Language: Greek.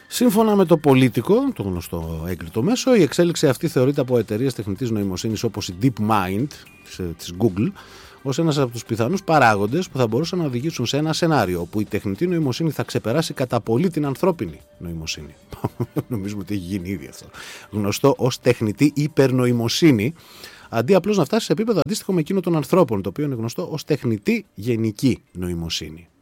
Σύμφωνα με το Πολίτικο, το γνωστό έγκριτο μέσο, η εξέλιξη αυτή θεωρείται από εταιρείες τεχνητής νοημοσύνης όπως η DeepMind της Google ως ένας από τους πιθανούς παράγοντες που θα μπορούσαν να οδηγήσουν σε ένα σενάριο όπου η τεχνητή νοημοσύνη θα ξεπεράσει κατά πολύ την ανθρώπινη νοημοσύνη. Νομίζουμε ότι έχει γίνει ήδη αυτό. Γνωστό ως τεχνητή υπερνοημοσύνη, αντί απλώς να φτάσει σε επίπεδο αντίστοιχο με εκείνο των ανθρώπων, το οποίο είναι γνωστό ως τεχνητή γενική νοημοσύνη.